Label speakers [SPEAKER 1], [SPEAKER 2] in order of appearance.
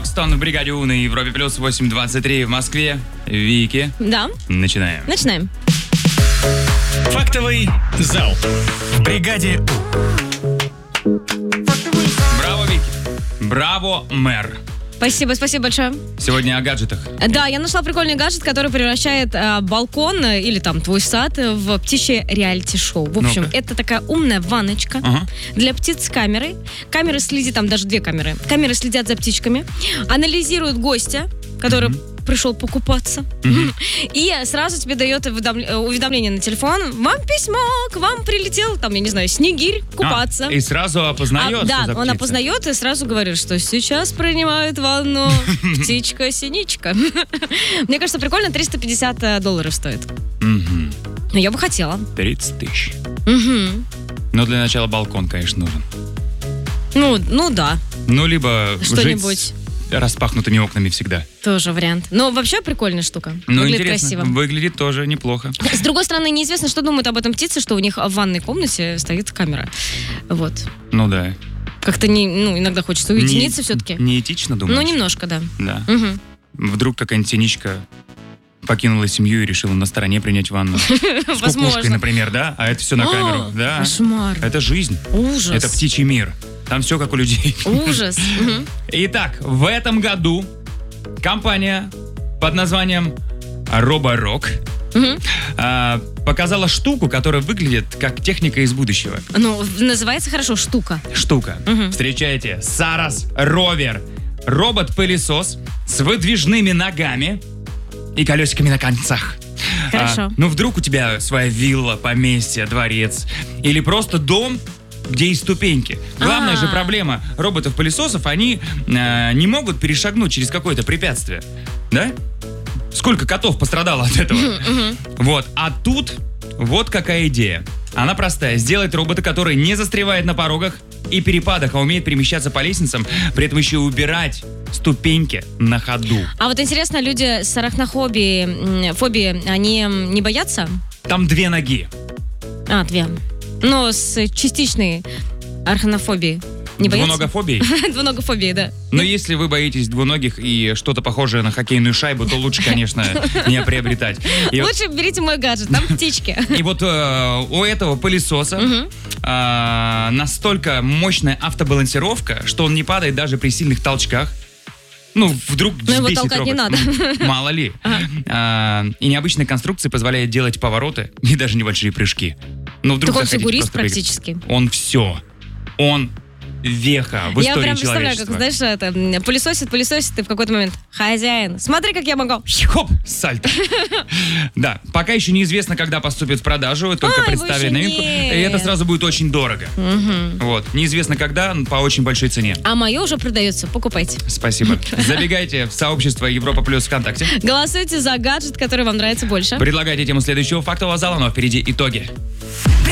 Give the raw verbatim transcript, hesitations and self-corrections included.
[SPEAKER 1] Бокстон в бригаде У на Европе плюс восемь двадцать три в Москве. Вики.
[SPEAKER 2] Да.
[SPEAKER 1] Начинаем.
[SPEAKER 2] Начинаем.
[SPEAKER 3] Фактовый зал в бригаде У.
[SPEAKER 1] Браво, Вики. Браво, мэр.
[SPEAKER 2] Спасибо, спасибо большое.
[SPEAKER 1] Сегодня о гаджетах.
[SPEAKER 2] Да, я нашла прикольный гаджет, который превращает а, балкон э, или там твой сад в птичье реалити-шоу. В общем,
[SPEAKER 1] Ну-ка.
[SPEAKER 2] это такая умная ванночка
[SPEAKER 1] Ага.
[SPEAKER 2] для птиц с камерой. Камеры следят, там даже две камеры. Камеры следят за птичками, анализируют гостя, который пришел покупаться, и сразу тебе дает уведомление, уведомление на телефон. Вам письмо, к вам прилетел, там, я не знаю, снегирь купаться.
[SPEAKER 1] А, и сразу опознает,
[SPEAKER 2] А, да,
[SPEAKER 1] что за
[SPEAKER 2] он
[SPEAKER 1] птица.
[SPEAKER 2] опознает и сразу говорит, что сейчас принимает ванну птичка-синичка. Мне кажется, прикольно, триста пятьдесят долларов стоит.
[SPEAKER 1] Мгм.
[SPEAKER 2] Но я бы хотела.
[SPEAKER 1] тридцать тысяч.
[SPEAKER 2] Мгм.
[SPEAKER 1] Но для начала балкон, конечно, нужен.
[SPEAKER 2] Ну, ну да,
[SPEAKER 1] Ну, либо
[SPEAKER 2] что-нибудь.
[SPEAKER 1] жить с распахнутыми окнами всегда.
[SPEAKER 2] Тоже вариант. Но вообще прикольная штука.
[SPEAKER 1] Ну,
[SPEAKER 2] Выглядит
[SPEAKER 1] интересно.
[SPEAKER 2] красиво.
[SPEAKER 1] Выглядит тоже неплохо.
[SPEAKER 2] С другой стороны, неизвестно, что думают об этом птицы, что у них в ванной комнате стоит камера. Вот.
[SPEAKER 1] Ну да.
[SPEAKER 2] Как-то не, ну, иногда хочется уединиться
[SPEAKER 1] Не-
[SPEAKER 2] все-таки.
[SPEAKER 1] Неэтично, думаешь?
[SPEAKER 2] Ну, немножко, да.
[SPEAKER 1] Да.
[SPEAKER 2] Мгм.
[SPEAKER 1] Вдруг какая-нибудь синичка покинула семью и решила на стороне принять ванну. С кукушкой,
[SPEAKER 2] Возможно.
[SPEAKER 1] например, да? А это все на камеру. Да.
[SPEAKER 2] Кошмар.
[SPEAKER 1] Это жизнь.
[SPEAKER 2] Ужас.
[SPEAKER 1] Это птичий мир. Там все как у людей.
[SPEAKER 2] Ужас. Мгм.
[SPEAKER 1] Итак, в этом году компания под названием Роборок
[SPEAKER 2] Мгм.
[SPEAKER 1] а, показала штуку, которая выглядит как техника из будущего.
[SPEAKER 2] Ну, называется хорошо штука.
[SPEAKER 1] Штука.
[SPEAKER 2] Мгм.
[SPEAKER 1] Встречайте, Сарас Ровер. Робот-пылесос с выдвижными ногами и колесиками на концах.
[SPEAKER 2] Хорошо.
[SPEAKER 1] А, ну, вдруг у тебя своя вилла, поместье, дворец или просто дом, где есть ступеньки. Главная
[SPEAKER 2] А.
[SPEAKER 1] же проблема роботов-пылесосов, они э, не могут перешагнуть через какое-то препятствие. Да? Сколько котов пострадало от этого? Вот. А тут вот какая идея. Она простая. Сделать робота, который не застревает на порогах и перепадах, а умеет перемещаться по лестницам, при этом еще и убирать ступеньки на ходу.
[SPEAKER 2] А вот интересно, люди с арахнофобией, м, фобией, они м, не боятся?
[SPEAKER 1] Там две ноги.
[SPEAKER 2] А, две. Но с частичной арахнофобией не боятся?
[SPEAKER 1] Двуногофобией.
[SPEAKER 2] Двуногофобией, да.
[SPEAKER 1] Но если вы боитесь двуногих и что-то похожее на хоккейную шайбу, то лучше, конечно, не приобретать. И вот-
[SPEAKER 2] Лучше берите мой гаджет, там птички.
[SPEAKER 1] И вот э, у этого пылесоса
[SPEAKER 2] Мгм.
[SPEAKER 1] э, настолько мощная автобалансировка, что он не падает даже при сильных толчках. Ну, вдруг
[SPEAKER 2] Ну, его
[SPEAKER 1] взбесит
[SPEAKER 2] толкать не
[SPEAKER 1] робот.
[SPEAKER 2] надо.
[SPEAKER 1] М, Мало ли. А, и необычная конструкция позволяет делать повороты и даже небольшие прыжки. Ну, вдруг
[SPEAKER 2] Так он
[SPEAKER 1] захотите
[SPEAKER 2] фигурист
[SPEAKER 1] просто бегать.
[SPEAKER 2] практически.
[SPEAKER 1] Он все. Он веха в
[SPEAKER 2] Я
[SPEAKER 1] истории
[SPEAKER 2] прям представляю,
[SPEAKER 1] человечества.
[SPEAKER 2] как, знаешь, это, м, пылесосит, пылесосит, и в какой-то момент: хозяин, смотри, как я могу.
[SPEAKER 1] Хоп, сальто. Да, пока еще неизвестно, когда поступит в продажу, только
[SPEAKER 2] А, его
[SPEAKER 1] представили
[SPEAKER 2] еще
[SPEAKER 1] новинку.
[SPEAKER 2] нет.
[SPEAKER 1] И это сразу будет очень дорого. Вот, неизвестно когда, но по очень большой цене.
[SPEAKER 2] А мое уже продается, покупайте.
[SPEAKER 1] Спасибо. Забегайте в сообщество Европа Плюс ВКонтакте.
[SPEAKER 2] Голосуйте за гаджет, который вам нравится больше.
[SPEAKER 1] Предлагайте тему следующего фактового зала, но впереди итоги.